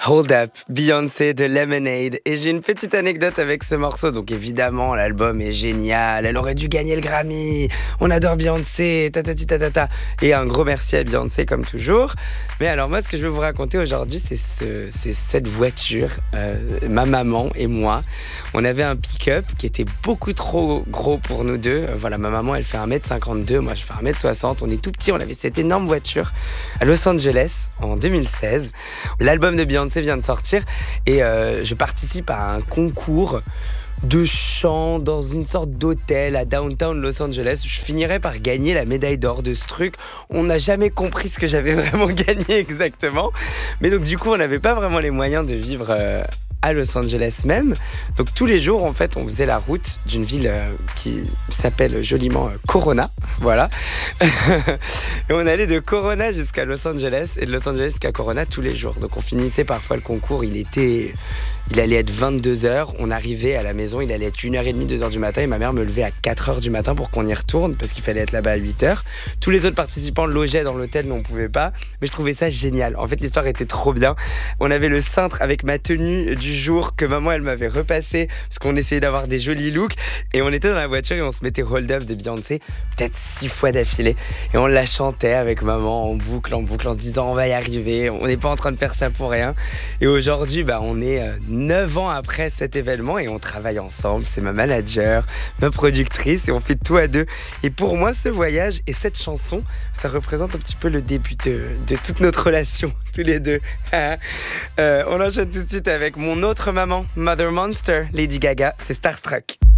Hold Up, Beyoncé de Lemonade. Et j'ai une petite anecdote avec ce morceau. Donc évidemment, l'album est génial. Elle aurait dû gagner le Grammy. On adore Beyoncé, tatati tatata. Et un gros merci à Beyoncé comme toujours. Mais alors moi, ce que je veux vous raconter aujourd'hui, c'est cette voiture. Ma maman et moi, on avait un pick-up qui était beaucoup trop gros pour nous deux. Voilà, ma maman, elle fait 1m52, moi je fais 1m60. On est tout petits, on avait cette énorme voiture à Los Angeles en 2016. L'album de Beyoncé vient de sortir et je participe à un concours de chant dans une sorte d'hôtel à downtown Los Angeles. Je finirais par gagner la médaille d'or de ce truc. On n'a jamais compris ce que j'avais vraiment gagné exactement. Mais donc du coup, on n'avait pas vraiment les moyens de vivre à Los Angeles même. Donc tous les jours, en fait, on faisait la route d'une ville qui s'appelle joliment Corona. Voilà. Et on allait de Corona jusqu'à Los Angeles et de Los Angeles jusqu'à Corona tous les jours. Donc on finissait parfois le concours, il allait être 22h, on arrivait à la maison, il allait être 1h30, 2h du matin et ma mère me levait à 4h du matin pour qu'on y retourne parce qu'il fallait être là-bas à 8h. Tous les autres participants logeaient dans l'hôtel, mais on pouvait pas. Mais je trouvais ça génial. En fait, l'histoire était trop bien. On avait le cintre avec ma tenue du jour que maman, elle m'avait repassé parce qu'on essayait d'avoir des jolis looks et on était dans la voiture et on se mettait Hold Up de Beyoncé peut-être 6 fois d'affilée et on la chantait avec maman en boucle en se disant on va y arriver, on n'est pas en train de faire ça pour rien. Et aujourd'hui, on est 9 ans après cet événement et on travaille ensemble. C'est ma manager, ma productrice et on fait tout à deux. Et pour moi, ce voyage et cette chanson, ça représente un petit peu le début de toute notre relation, tous les deux. On enchaîne tout de suite avec mon autre maman, Mother Monster, Lady Gaga, c'est Starstruck.